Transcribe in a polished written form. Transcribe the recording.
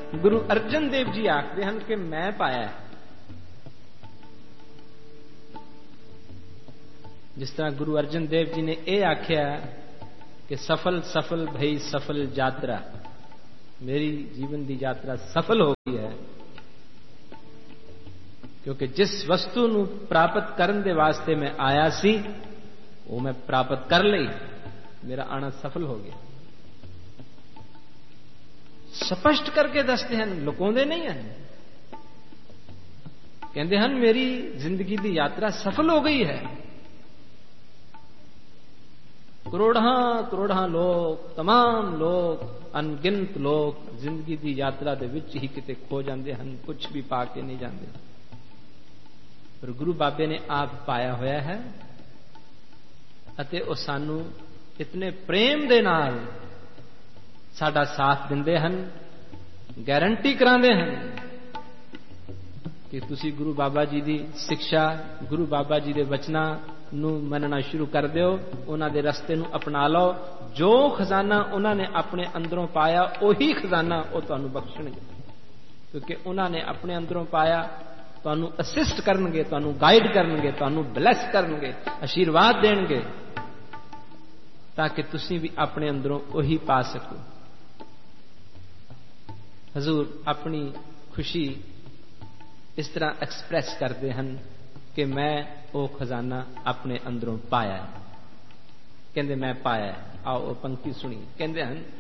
गुरु अर्जन देव जी आखते हैं कि मैं पाया है। जिस तरह गुरु अर्जन देव जी ने यह आख्या कि सफल सफल भई सफल यात्रा, मेरी जीवन की यात्रा सफल हो गई है, क्योंकि जिस वस्तु ਨੂੰ प्राप्त करने के वास्ते मैं आया सी वो मैं प्राप्त कर ली, मेरा आना सफल हो गया। स्पष्ट करके दसते हैं, लुकाउंदे नहीं हैं। कहते हैं मेरी जिंदगी की यात्रा सफल हो गई है। करोड़ा लोग, तमाम लोग, अनगिनत लोग जिंदगी की यात्रा के विच ही किते खो जाते हैं, कुछ भी पा के नहीं जाते। पर गुरु बाबे ने आप पाया होया है अते वो सानू इतने प्रेम दे नाल साडा साथ दिंदे हन, गारंटी करांदे हन कि तुसी गुरु बाबा जी की शिक्षा, गुरु बाबा जी के वचनां नूं मनना शुरू कर दिओ, उन्हां दे रस्ते नूं अपना लो। जो खजाना उन्होंने अपने अंदरों पाया उही खजाना वो तुहानूं बख्शणगे, क्योंकि उन्होंने अपने अंदरों पाया, तुहानूं असिस्ट करनगे, तुहानूं गाइड करनगे, तुहानूं ब्लैस करनगे, आशीर्वाद देणगे, ताकि तुसी भी अपने अंदरों उही पा सको। हजूर अपनी खुशी इस तरह एक्सप्रैस करते हैं कि मैं वो खजाना अपने अंदरों पाया है। कहते मैं पाया है। आओ वो पंक्ति सुनी। कहते हैं